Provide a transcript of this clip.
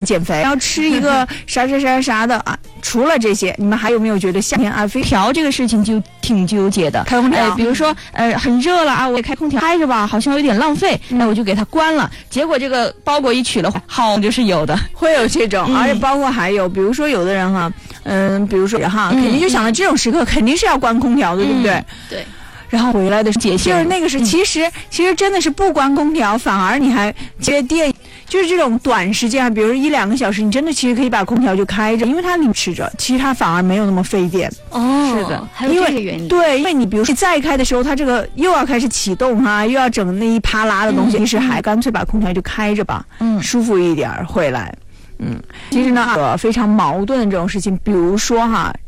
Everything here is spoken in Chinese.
减肥，要吃一个啥的啊。除了这些，你们还有没有觉得夏天啊，空调这个事情就挺纠结的？ 开空调， 比如说很热了啊，我也开空调开着吧，好像有点浪费，那我就给它关了。结果这个包裹一取了，好就是有的， 会有这种，而且包括还有，比如说有的人哈，比如说哈，肯定就想到这种时刻肯定是要关空调的，对不对？ 对。 然后回来的节就是那个是，其实真的是不关空调，反而你还接电，就是这种短时间，比如1-2个小时，你真的其实可以把空调就开着，因为它里面吃着，其实它反而没有那么费电。 哦， 是的， 还有这个原因。 对，因为你比如说再开的时候，它这个又要开始启动哈，又要整那一啪啦的东西，其实还干脆把空调就开着吧，舒服一点回来。其实呢，非常矛盾的这种事情，比如说哈。